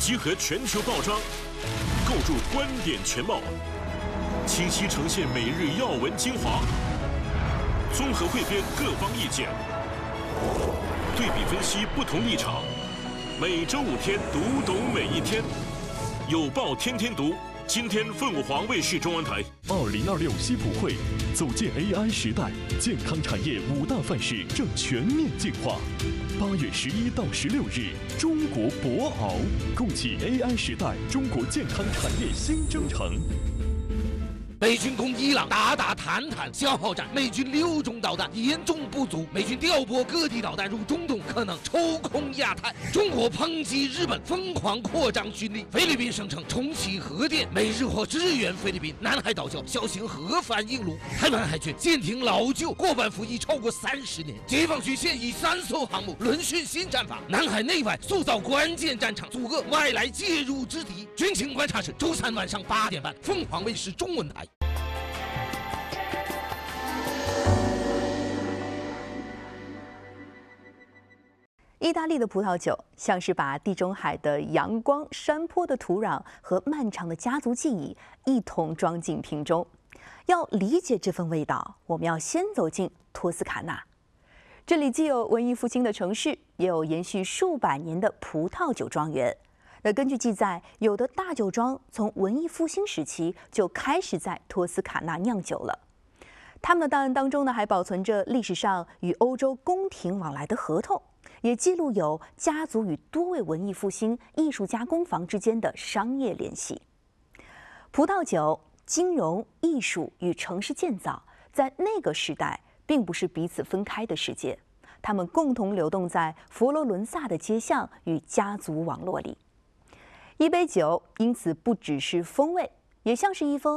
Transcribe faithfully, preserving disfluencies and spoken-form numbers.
集合全球报章，构筑观点全貌，清晰呈现每日要闻精华，综合汇编各方意见，对比分析不同立场。每周五天，读懂每一天。有报天天读。今天凤凰卫视中文台。 二零二六西普会，走进 A I 时代，健康产业五大范式正全面进化。八月十一到十六日，中国博鳌，共启 A I 时代中国健康产业新征程。 美军攻伊朗，打打谈谈消耗战。美军六种导弹严重不足，美军调拨各地导弹入中东，可能抽空亚太。中国抨击日本疯狂扩张军力，菲律宾声称重启核电，美日或支援菲律宾。南海岛礁小型核反应炉，台湾海军舰艇老旧，过半服役超过三十年。解放军现役三艘航母轮训新战法，南海内外塑造关键战场，阻遏外来介入之敌。军情观察室周三晚上八点半，凤凰卫视中文台。 意大利的葡萄酒像是把地中海的阳光、山坡的土壤和漫长的家族记忆一同装进瓶中。要理解这份味道，我们要先走进托斯卡纳。这里既有文艺复兴的城市，也有延续数百年的葡萄酒庄园。那根据记载，有的大酒庄从文艺复兴时期就开始在托斯卡纳酿酒了。他们的档案当中呢，还保存着历史上与欧洲宫廷往来的合同。也记录有家族与多位文艺复兴艺术家工坊之间的商业联系。葡萄酒、金融、艺术与城市建造，在那个时代并不是彼此分开的世界，它们共同流动在佛罗伦萨的街巷与家族网络里。一杯酒因此不只是风味，也像是一封